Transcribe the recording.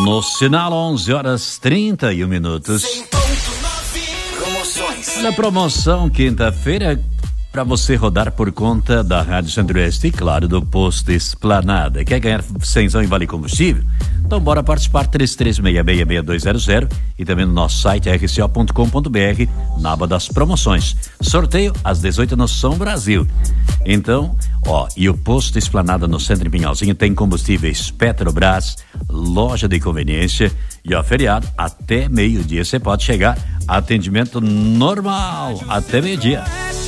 No sinal 11h31. Olha a promoção, quinta-feira, para você rodar por conta da Rádio Centro-Oeste e, claro, do Posto Esplanada. Quer ganhar 100 em vale combustível? Então bora participar, 33666200 e também no nosso site rco.com.br, na aba das promoções. Sorteio às 18 no São Brasil. Então, e o Posto Esplanada no Centro de Pinhalzinho tem combustíveis Petrobras, loja de conveniência e feriado até meio-dia. Você pode chegar, atendimento normal até meio-dia.